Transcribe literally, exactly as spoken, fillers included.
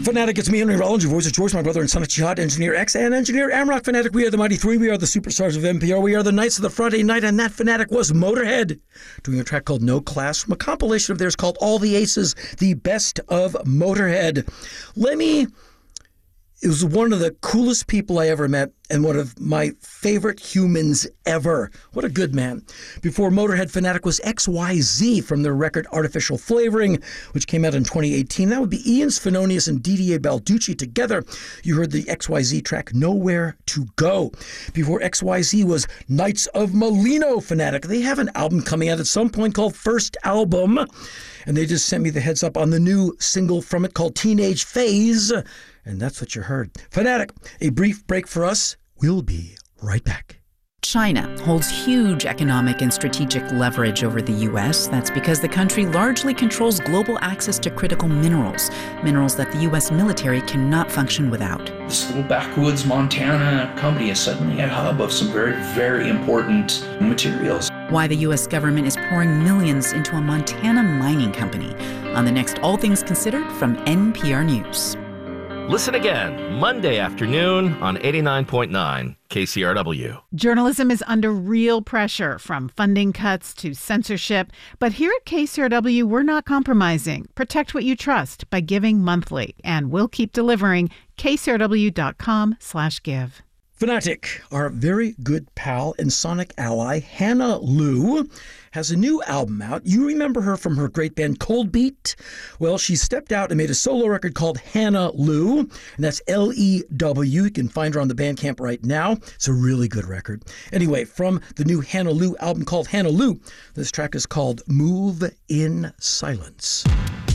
Fanatic, it's me, Henry Rollins, your voice of choice, my brother and son of Jihad, Engineer X, and Engineer Amrock. Fanatic, we are the Mighty Three, we are the superstars of N P R, we are the Knights of the Friday Night, and that Fanatic was Motorhead, doing a track called No Class from a compilation of theirs called All the Aces, the Best of Motorhead. Lemmy is one of the coolest people I ever met and one of my favorite humans ever. What a good man. Before Motorhead, Fanatic was X Y Z from their record Artificial Flavoring, which came out in twenty eighteen. That would be Ian Svenonius and Didier Balducci together. You heard the X Y Z track Nowhere to Go. Before X Y Z was Knights of Molino Fanatic. They have an album coming out at some point called First Album, and they just sent me the heads up on the new single from it called Teenage Phase. And that's what you heard. Fanatic, a brief break for us. We'll be right back. China holds huge economic and strategic leverage over the U S. That's because the country largely controls global access to critical minerals, minerals that the U S military cannot function without. This little backwoods Montana company is suddenly a hub of some very, very important materials. Why the U S government is pouring millions into a Montana mining company on the next All Things Considered from N P R News. Listen again Monday afternoon on eighty-nine point nine K C R W. Journalism is under real pressure, from funding cuts to censorship. But here at K C R W, we're not compromising. Protect what you trust by giving monthly. And we'll keep delivering. K C R W dot com slash give. Fanatic, our very good pal and sonic ally, Hannah Lew, has a new album out. You remember her from her great band Cold Beat? Well, she stepped out and made a solo record called Hannah Lew, and that's L E W. You can find her on the Bandcamp right now. It's a really good record. Anyway, from the new Hannah Lew album called Hannah Lew, this track is called Move in Silence.